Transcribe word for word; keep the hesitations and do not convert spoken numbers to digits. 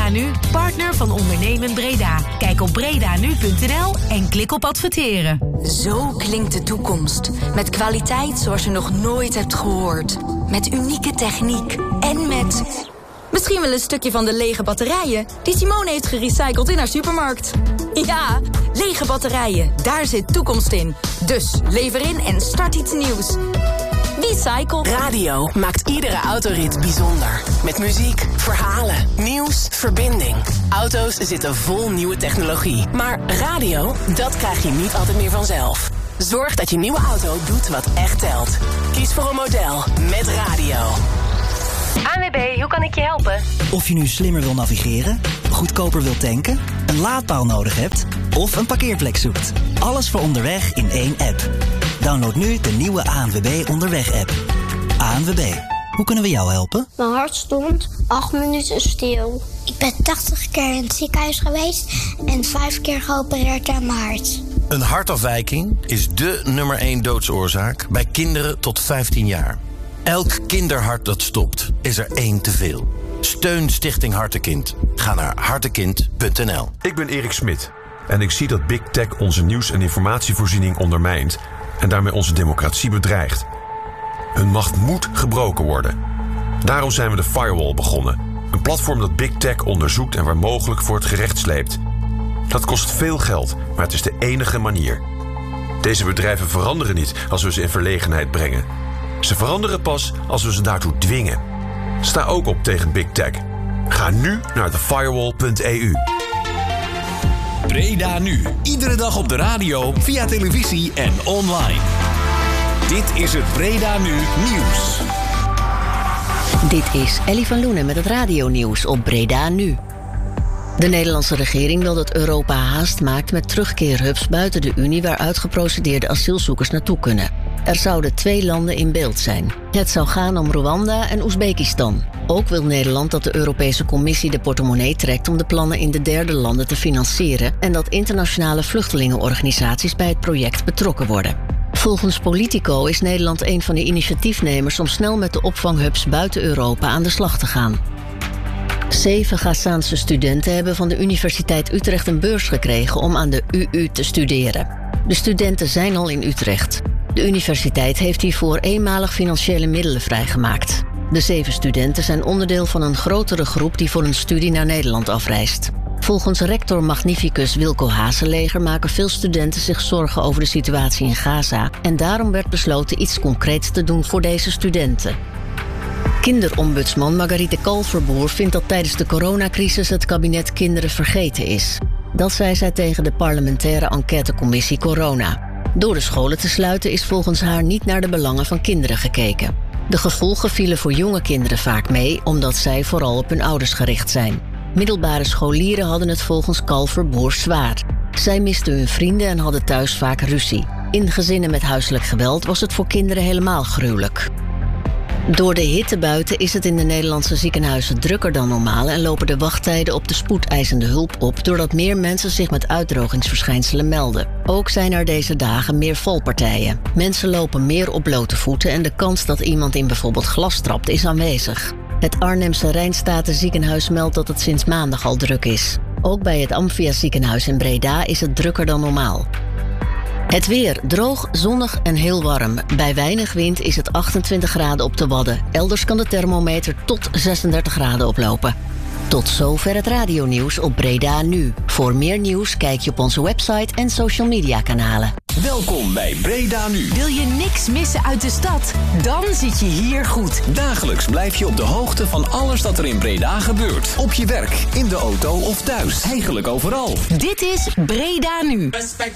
Breda Nu, partner van Ondernemen Breda. Kijk op bredanu punt n l en klik op adverteren. Zo klinkt de toekomst. Met kwaliteit zoals je nog nooit hebt gehoord. Met unieke techniek. En met... misschien wel een stukje van de lege batterijen die Simone heeft gerecycled in haar supermarkt. Ja, lege batterijen, daar zit toekomst in. Dus lever in en start iets nieuws. Recycle. Radio maakt iedere autorit bijzonder. Met muziek, verhalen, nieuws, verbinding. Auto's zitten vol nieuwe technologie. Maar radio, dat krijg je niet altijd meer vanzelf. Zorg dat je nieuwe auto doet wat echt telt. Kies voor een model met radio. A N W B, hoe kan ik je helpen? Of je nu slimmer wil navigeren, goedkoper wil tanken, een laadpaal nodig hebt of een parkeerplek zoekt. Alles voor onderweg in één app. Download nu de nieuwe A N W B Onderweg-app. A N W B, hoe kunnen we jou helpen? Mijn hart stond acht minuten stil. Ik ben tachtig keer in het ziekenhuis geweest en vijf keer geopereerd aan mijn hart. Een hartafwijking is dé nummer één doodsoorzaak bij kinderen tot vijftien jaar. Elk kinderhart dat stopt, is er één te veel. Steun Stichting Hartekind. Ga naar hartekind punt n l. Ik ben Erik Smit en ik zie dat Big Tech onze nieuws- en informatievoorziening ondermijnt en daarmee onze democratie bedreigt. Hun macht moet gebroken worden. Daarom zijn we de Firewall begonnen. Een platform dat Big Tech onderzoekt en waar mogelijk voor het gerecht sleept. Dat kost veel geld, maar het is de enige manier. Deze bedrijven veranderen niet als we ze in verlegenheid brengen. Ze veranderen pas als we ze daartoe dwingen. Sta ook op tegen Big Tech. Ga nu naar de firewall punt e u. Breda Nu. Iedere dag op de radio, via televisie en online. Dit is het Breda Nu Nieuws. Dit is Ellie van Loenen met het radionieuws op Breda Nu. De Nederlandse regering wil dat Europa haast maakt met terugkeerhubs buiten de Unie waar uitgeprocedeerde asielzoekers naartoe kunnen. Er zouden twee landen in beeld zijn. Het zou gaan om Rwanda en Oezbekistan. Ook wil Nederland dat de Europese Commissie de portemonnee trekt om de plannen in de derde landen te financieren en dat internationale vluchtelingenorganisaties bij het project betrokken worden. Volgens Politico is Nederland een van de initiatiefnemers om snel met de opvanghubs buiten Europa aan de slag te gaan. Zeven Gazaanse studenten hebben van de Universiteit Utrecht een beurs gekregen om aan de U U te studeren. De studenten zijn al in Utrecht. De universiteit heeft hiervoor eenmalig financiële middelen vrijgemaakt. De zeven studenten zijn onderdeel van een grotere groep die voor een studie naar Nederland afreist. Volgens rector magnificus Wilco Hazeleger maken veel studenten zich zorgen over de situatie in Gaza en daarom werd besloten iets concreets te doen voor deze studenten. Kinderombudsman Margariete Kalverboer vindt dat tijdens de coronacrisis het kabinet kinderen vergeten is. Dat zei zij tegen de parlementaire enquêtecommissie Corona. Door de scholen te sluiten is volgens haar niet naar de belangen van kinderen gekeken. De gevolgen vielen voor jonge kinderen vaak mee, omdat zij vooral op hun ouders gericht zijn. Middelbare scholieren hadden het volgens Kalverboer zwaar. Zij misten hun vrienden en hadden thuis vaak ruzie. In gezinnen met huiselijk geweld was het voor kinderen helemaal gruwelijk. Door de hitte buiten is het in de Nederlandse ziekenhuizen drukker dan normaal en lopen de wachttijden op de spoedeisende hulp op doordat meer mensen zich met uitdrogingsverschijnselen melden. Ook zijn er deze dagen meer valpartijen. Mensen lopen meer op blote voeten en de kans dat iemand in bijvoorbeeld glas trapt is aanwezig. Het Arnhemse Rijnstatenziekenhuis meldt dat het sinds maandag al druk is. Ook bij het Amphia ziekenhuis in Breda is het drukker dan normaal. Het weer droog, zonnig en heel warm. Bij weinig wind is het achtentwintig graden op de Wadden. Elders kan de thermometer tot zesendertig graden oplopen. Tot zover het radionieuws op Breda Nu. Voor meer nieuws kijk je op onze website en social media kanalen. Welkom bij Breda Nu. Wil je niks missen uit de stad? Dan zit je hier goed. Dagelijks blijf je op de hoogte van alles dat er in Breda gebeurt. Op je werk, in de auto of thuis. Eigenlijk overal. Dit is Breda Nu. Respect